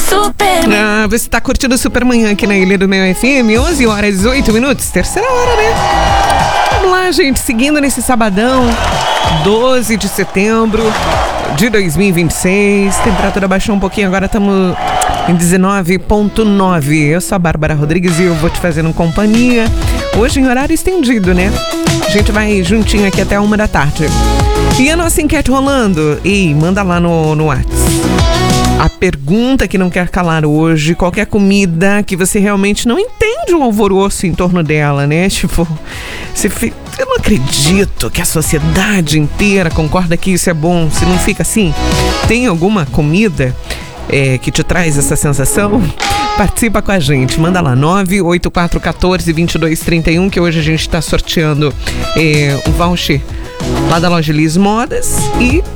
Você está curtindo o Super Manhã aqui na Ilha do Mel FM, 11 horas e 8 minutos, terceira hora, né? Vamos lá, gente, seguindo nesse sabadão, 12 de setembro de 2026. Temperatura baixou um pouquinho, agora estamos em 19,9. Eu sou a Bárbara Rodrigues e eu vou te fazendo companhia. Hoje em horário estendido, né? A gente vai juntinho aqui até 1 da tarde. E a nossa enquete rolando? Ei, manda lá no WhatsApp. A pergunta que não quer calar hoje: qualquer comida que você realmente não entende o alvoroço em torno dela, né? Tipo, eu não acredito que a sociedade inteira concorda que isso é bom. Se não fica assim, tem alguma comida que te traz essa sensação? Participa com a gente, manda lá 984142231, que hoje a gente está sorteando um voucher lá da loja Liz Modas e